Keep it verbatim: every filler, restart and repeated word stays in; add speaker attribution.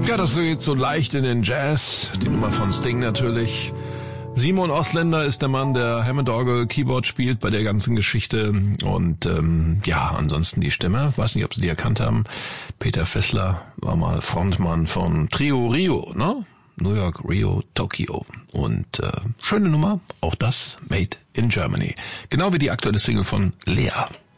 Speaker 1: Ja, das geht so leicht in den Jazz. Die Nummer von Sting natürlich. Simon Osländer ist der Mann, der Hammond-Orgel Keyboard spielt bei der ganzen Geschichte. Und ähm, ja, ansonsten die Stimme. Weiß nicht, ob Sie die erkannt haben. Peter Fessler war mal Frontmann von Trio Rio, ne? New York, Rio, Tokio. Und äh, schöne Nummer, auch das Made in Germany. Genau wie die aktuelle Single von Lea.